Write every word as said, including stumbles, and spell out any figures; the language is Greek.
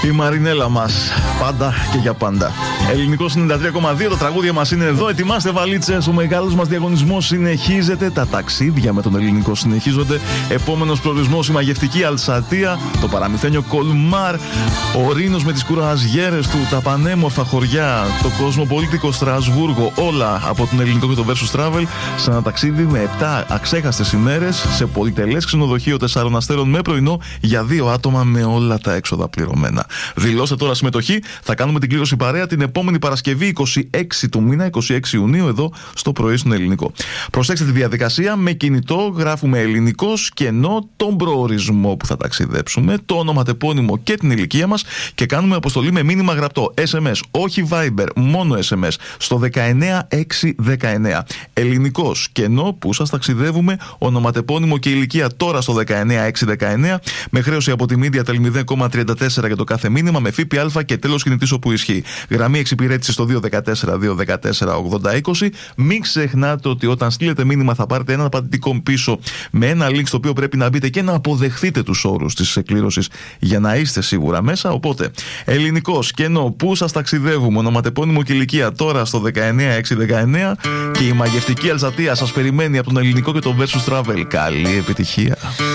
Η Μαρινέλα μας, πάντα και για πάντα. Ελληνικό ενενήντα τρία κόμμα δύο, τα τραγούδια μας είναι εδώ. Ετοιμάστε βαλίτσες, ο μεγάλος μας διαγωνισμός συνεχίζεται. Τα ταξίδια με τον ελληνικό συνεχίζονται. Επόμενος προορισμός η μαγευτική Αλσατία, το παραμυθένιο Κολμάρ, ο Ρήνος με τις κουραζιέρες του, τα πανέμορφα χωριά, το κοσμοπολίτικο Στρασβούργο. Όλα από τον ελληνικό και το Versus Travel σε ένα ταξίδι με επτά αξέχαστες ημέρες σε πολυτελές ξενοδοχείο τεσσάρων αστέρων με πρωινό για δύο άτομα με όλα τα έξοδα πληρωμένα. Δηλώστε τώρα συμμετοχή. Θα κάνουμε την κλήρωση παρέα την επόμενη Παρασκευή, είκοσι έξι του μήνα, είκοσι έξι Ιουνίου, εδώ στο πρωί στον Ελληνικό. Προσέξτε τη διαδικασία. Με κινητό γράφουμε ελληνικός και ενώ τον προορισμό που θα ταξιδέψουμε, το ονοματεπώνυμο και την ηλικία μας και κάνουμε αποστολή με μήνυμα γραπτό. ες εμ ες, όχι Viber, μόνο ες εμ ες στο δεκαεννιά εξακόσια δεκαεννιά. Ελληνικός και ενώ που σας ταξιδεύουμε, ονοματεπώνυμο και ηλικία τώρα στο δεκαεννιά εξακόσια δεκαεννιά, με χρέωση από τη Media μηδέν κόμμα τριάντα τέσσερα για το κάθε μήνυμα, με ΦΠΑ και τέλος κινητής όπου ισχύει. Γραμμή εξυπηρέτησης στο δύο ένα τέσσερα δύο ένα τέσσερα ογδόντα είκοσι. Μην ξεχνάτε ότι όταν στείλετε μήνυμα θα πάρετε ένα απαντητικό πίσω με ένα link στο οποίο πρέπει να μπείτε και να αποδεχθείτε τους όρους της εκκλήρωσης για να είστε σίγουρα μέσα. Οπότε, ελληνικός και ενώ που σας ταξιδεύουμε, ονοματεπώνυμο και ηλικία τώρα στο δεκαεννιά εξακόσια δεκαεννιά και η μαγευτική Αλσατία σας περιμένει από τον ελληνικό και τον Versus Travel. Καλή επιτυχία.